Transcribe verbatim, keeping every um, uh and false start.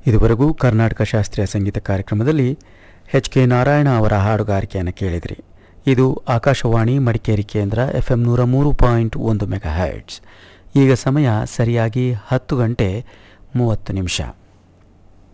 ಇದುವರೆಗೂ ಕರ್ನಾಟಕ ಶಾಸ್ತ್ರೀಯ ಸಂಗೀತ ಕಾರ್ಯಕ್ರಮದಲ್ಲಿ ಎಚ್ ಕೆ ನಾರಾಯಣ ಅವರ ಹಾಡುಗಾರಿಕೆಯನ್ನು ಕೇಳಿದ್ರಿ. ಇದು ಆಕಾಶವಾಣಿ ಮಡಿಕೇರಿ ಕೇಂದ್ರ ಎಫ್ ಎಂ ನೂರ ಮೂರು ಪಾಯಿಂಟ್ ಒಂದು ಮೆಗಾ ಹರ್ಟ್ಸ್. ಈಗ ಸಮಯ ಸರಿಯಾಗಿ ಹತ್ತು ಗಂಟೆ ಮೂವತ್ತು ನಿಮಿಷ.